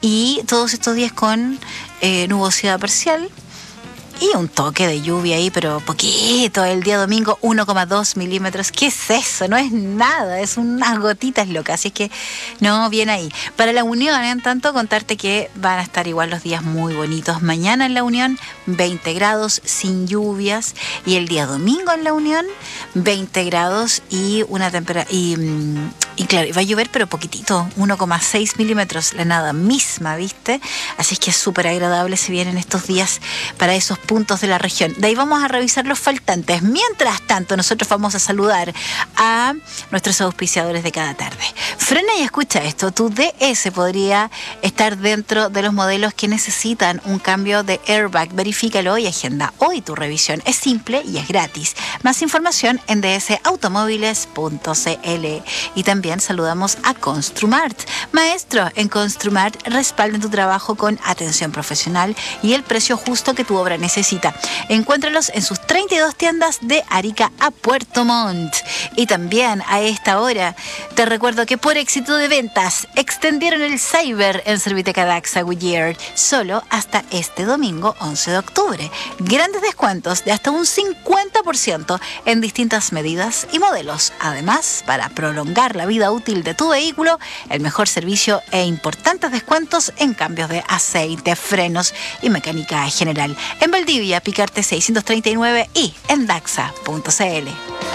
y todos estos días con nubosidad parcial y un toque de lluvia ahí, pero poquito. El día domingo 1,2 milímetros. ¿Qué es eso? No es nada, es unas gotitas locas. Así es que no, bien ahí. Para la Unión, en tanto, contarte que van a estar igual los días muy bonitos. Mañana en la Unión 20 grados sin lluvias, y el día domingo en la Unión 20 grados y una temperatura y claro, va a llover pero poquitito, 1,6 milímetros, la nada misma, ¿viste? Así es que es súper agradable, se vienen estos días para esos puntos de la región. De ahí vamos a revisar los faltantes. Mientras tanto, nosotros vamos a saludar a nuestros auspiciadores de cada tarde. Frena y escucha esto. Tu DS podría estar dentro de los modelos que necesitan un cambio de airbag. Verifícalo y agenda hoy tu revisión. Es simple y es gratis. Más información en dsautomóviles.cl. Y también saludamos a Construmart. Maestro, en Construmart respalden tu trabajo con atención profesional y el precio justo que tu obra necesita. Encuéntralos en sus 32 tiendas de Arica a Puerto Montt. Y también a esta hora te recuerdo que por éxito de ventas extendieron el Cyber en Serviteca Daxa Goodyear solo hasta este domingo 11 de octubre. Grandes descuentos de hasta un 50% en distintas medidas y modelos. Además, para prolongar la vida útil de tu vehículo, el mejor servicio e importantes descuentos en cambios de aceite, frenos y mecánica general. En Valdivia, Picarte 639 y en daxa.cl.